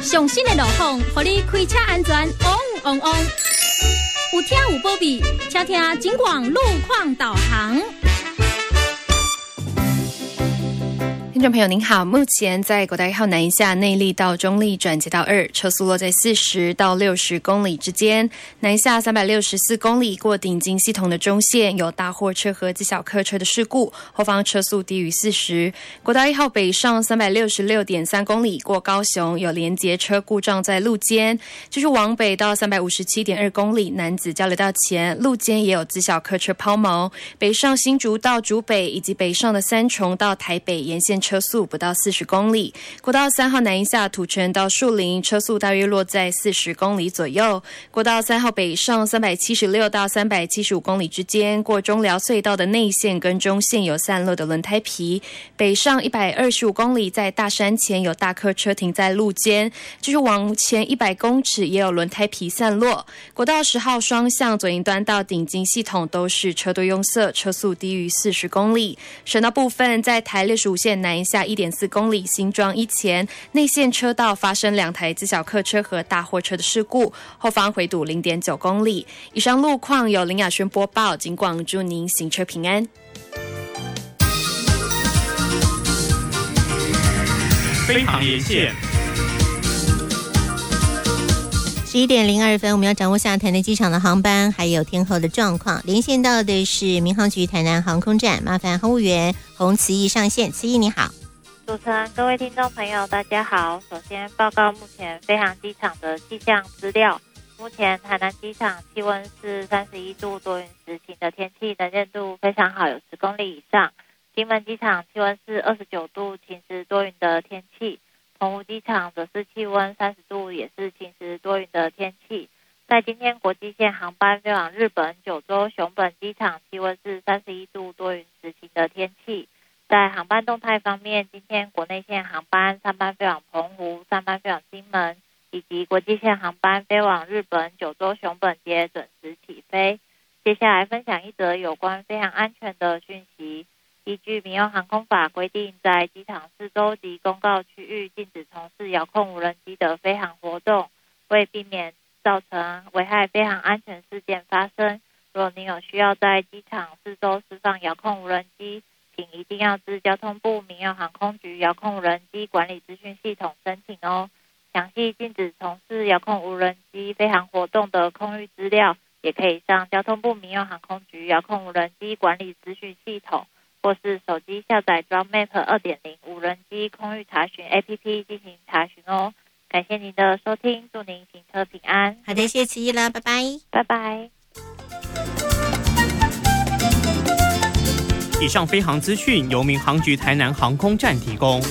上新的路况，让你开车安全旺旺旺。有听有保庇，请听警广路况导航。 听众朋友您好，目前在国道1号南一下内坜到中坜转捷道2，车速落在40到60公里之间。南一下364公里过顶金系统的中线有大货车和机小客车的事故，后方车速低于40。国道1号北上366.3公里过高雄有连结车故障在路肩，就是往北到357.2公里男子交流道前路肩也有机小客车抛锚，北上新竹到竹北以及北上的三重到台北沿线车速不到40公里，国道3号南一下土城到树林车速大约落在40公里左右，国道3号北上376到375公里之间，过中寮隧道的内线跟中线有散落的轮胎皮，北上125公里在大山前有大客车停在路肩，就是往前100公尺也有轮胎皮散落。国道10号双向左营端到顶金系统都是车多拥塞，车速低于40公里。省道部分在台65线南一下1.4公里新庄一前内线车道发生2台自小客车和大货车的事故，后方回堵0.9公里。以上路况由林雅轩播报，警广祝您行车平安。 飞航连线 11点02分，我们要掌握下台南机场的航班还有天候的状况。连线到的是民航局台南航空站，麻烦航务员洪慈义上线。慈义你好。 主持人、各位听众朋友大家好，首先报告目前飞航机场的气象资料。目前台南机场气温是31度，多云时晴的天气，能见度非常好，有10公里以上。金门机场气温是29度，晴时多云的天气。澎湖机场则是气温30度，也是晴时多云的天气。在今天国际线航班飞往日本九州熊本机场，气温是31度，多云时晴的天气。在航班动态方面，今天国内线航班3班飞往澎湖，3班飞往金门，以及国际线航班飞往日本九州熊本皆准时起飞。接下来分享一则有关飞航安全的讯息。依据民用航空法规定，在机场四周及公告区域禁止从事遥控无人机的飞航活动。为避免造成危害飞航安全事件发生，若您有需要在机场四周释放遥控无人机，请一定要至交通部民用航空局遥控无人机管理资讯系统申请哦。详细禁止从事遥控无人机飞航活动的空域资料，也可以上交通部民用航空局遥控无人机管理资讯系统，或是手机下载 DroneMap 2.0 无人机空域查询 APP 进行查询哦。感谢您的收听，祝您行车平安。 好的，谢谢慈义了，拜拜。 拜拜。 以上飞航资讯由民航局台南航空站提供。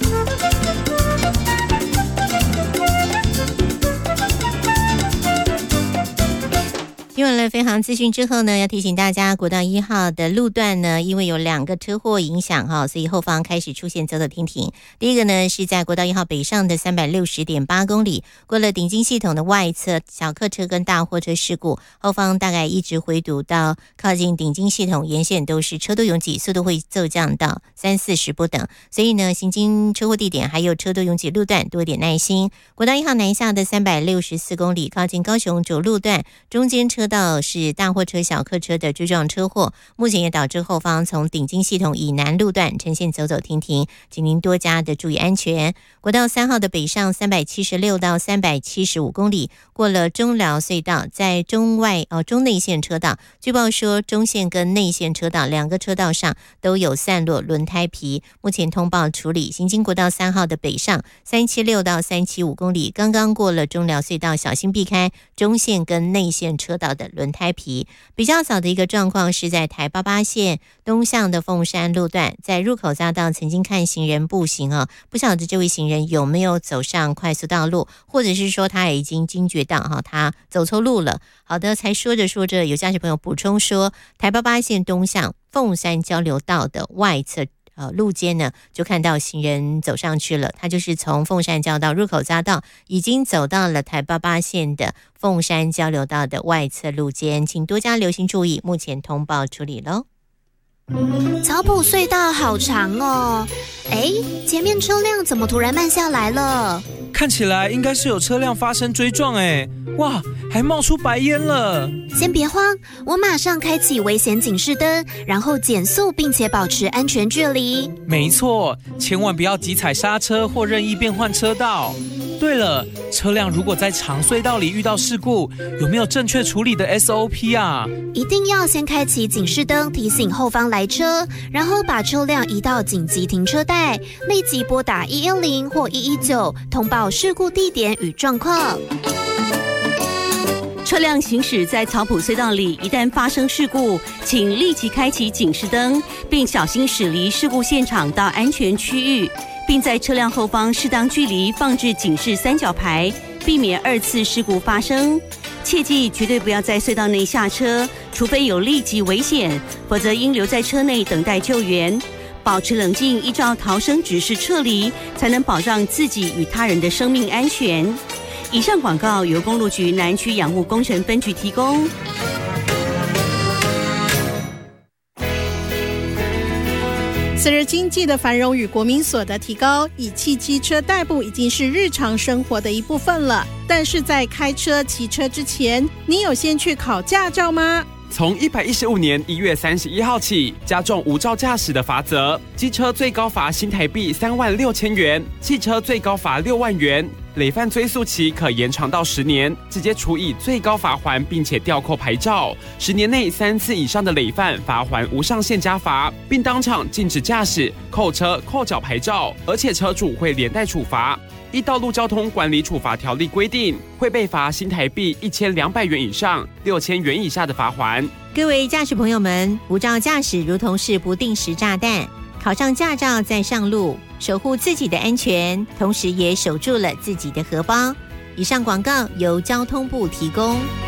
听完了飞航资讯之后呢，要提醒大家，国道1号的路段呢，因为有2个车祸影响所以后方开始出现走走停停。第一个呢，是在国道1号北上的360.8公里，过了顶金系统的外侧，小客车跟大货车事故，后方大概一直回堵到靠近顶金系统沿线都是车多拥挤，速度会骤降到30-40不等。所以呢，行经车祸地点还有车多拥挤路段，多一点耐心。国道1号南下的364公里，靠近高雄主路段，中间车道是大货车、小客车的追撞车祸，目前也导致后方从顶金系统以南路段呈现走走停停，请您多加的注意安全。国道3号的北上376到375公里，过了中寮隧道，在中内线车道，据报说中线跟内线车道2个车道上都有散落轮胎皮，目前通报处理。行经国道3号的北上376到375公里，刚刚过了中寮隧道，小心避开中线跟内线车道的轮胎皮。比较早的一个状况是在台88线东向的凤山路段，在入口匝道曾经看行人步行不晓得这位行人有没有走上快速道路，或者是说他已经惊觉到他走错路了。好的，才说着说着，有驾驶朋友补充说，台88线东向凤山交流道的外侧路肩呢，就看到行人走上去了，他就是从凤山交道入口匝道已经走到了台88线的凤山交流道的外侧路肩，请多加留心注意，目前通报处理咯。 草埔隧道好长哦，前面车辆怎么突然慢下来了？ 看起来应该是有车辆发生追撞哇，还冒出白烟了。 先别慌，我马上开启危险警示灯，然后减速并且保持安全距离。 没错，千万不要急踩刹车或任意变换车道。对了，车辆如果在长隧道里遇到事故，有没有正确处理的 SOP 啊？ 一定要先开启警示灯提醒后方来车，然后把车辆移到紧急停车带，立即拨打110或119通报事故地点与状况。 车辆行驶在草埔隧道里，一旦发生事故，请立即开启警示灯，并小心驶离事故现场到安全区域，并在车辆后方适当距离放置警示三角牌，避免2次事故发生。切记绝对不要在隧道内下车，除非有立即危险，否则应留在车内等待救援。保持冷静，依照逃生指示撤离，才能保障自己与他人的生命安全。以上广告由公路局南区养护工程分局提供。 随着经济的繁荣与国民所得提高，以汽机车代步已经是日常生活的一部分了。但是在开车、骑车之前，你有先去考驾照吗？ 从115年1月31号起，加重无照驾驶的罚则，机车最高罚新台币36000元，汽车最高罚6万元。累犯追诉期可延长到10年，直接处以最高罚锾，并且吊扣牌照。10年内3次以上的累犯，罚锾无上限加罚，并当场禁止驾驶、扣车、扣缴牌照，而且车主会连带处罚。依道路交通管理处罚条例规定，会被罚新台币1200元以上6000元以下的罚锾。 各位驾驶朋友们，无照驾驶如同是不定时炸弹，考上驾照再上路，守护自己的安全，同时也守住了自己的荷包。以上广告由交通部提供。